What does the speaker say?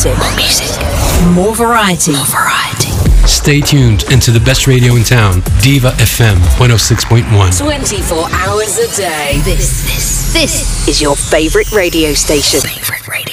music. More variety. Stay tuned into the best radio in town, Diva FM 106.1. 24 hours a day. This is your favorite radio station.